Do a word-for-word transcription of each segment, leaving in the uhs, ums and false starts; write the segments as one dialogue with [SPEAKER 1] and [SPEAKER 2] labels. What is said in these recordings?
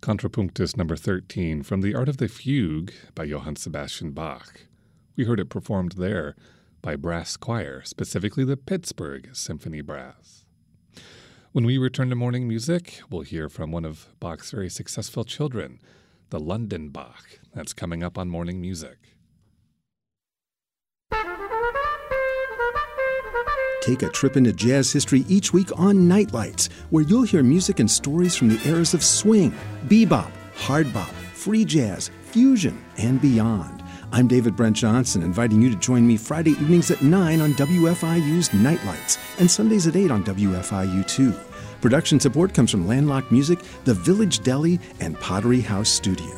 [SPEAKER 1] Contrapunctus number thirteen from The Art of the Fugue by Johann Sebastian Bach. We heard it performed there by brass choir, specifically the Pittsburgh Symphony Brass. When we return to morning music, we'll hear from one of Bach's very successful children, the London Bach. That's coming up on Morning Music.
[SPEAKER 2] Take a trip into jazz history each week on Nightlights, where you'll hear music and stories from the eras of swing, bebop, hard bop, free jazz, fusion, and beyond. I'm David Brent Johnson, inviting you to join me Friday evenings at nine on W F I U's Nightlights and Sundays at eight on W F I U two. Production support comes from Landlocked Music, The Village Deli, and Pottery House Studio.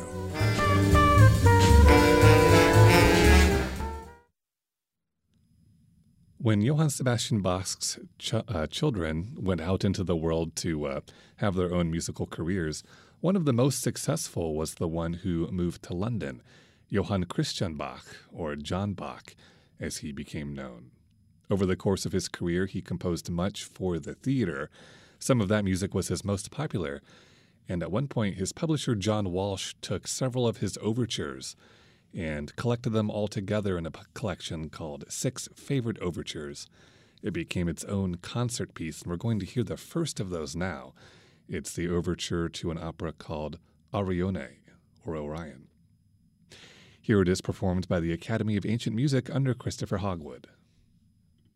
[SPEAKER 1] When Johann Sebastian Bach's ch- uh, children went out into the world to uh, have their own musical careers, one of the most successful was the one who moved to London, Johann Christian Bach, or John Bach, as he became known. Over the course of his career, he composed much for the theater. Some of that music was his most popular, and at one point his publisher John Walsh took several of his overtures and collected them all together in a collection called Six Favorite Overtures. It became its own concert piece, and we're going to hear the first of those now. It's the overture to an opera called Arione, or Orion. Here it is performed by the Academy of Ancient Music under Christopher Hogwood.